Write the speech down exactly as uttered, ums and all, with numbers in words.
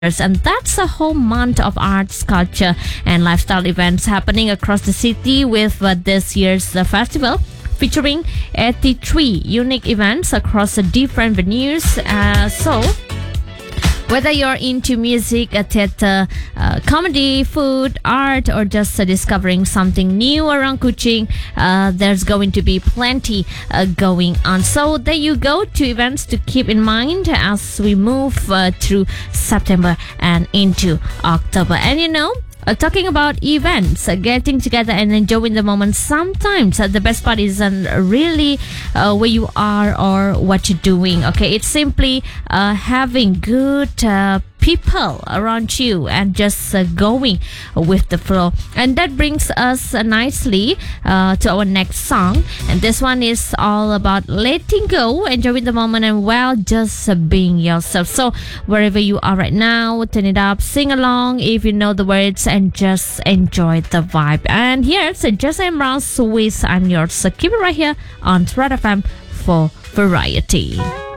And that's a whole month of arts, culture, and lifestyle events happening across the city with uh, this year's uh, festival featuring eighty-three unique events across the different venues. Uh, so, whether you're into music, uh, theater, uh, comedy, food, art, or just uh, discovering something new around Kuching, uh, there's going to be plenty uh, going on. So there you go, two events to keep in mind as we move uh, through September and into October. And you know, Uh, talking about events, uh, getting together and enjoying the moment. Sometimes uh, the best part isn't really uh, where you are or what you're doing. Okay, it's simply uh, having good uh, people around you and just uh, going with the flow. And that brings us uh, nicely uh, to our next song. And this one is all about letting go, enjoying the moment, and well, just uh, being yourself. So wherever you are right now, turn it up, sing along if you know the words, and just enjoy the vibe. And here's uh, Just I'm Ross with I'm Yours. So keep it right here on Thread F M for variety.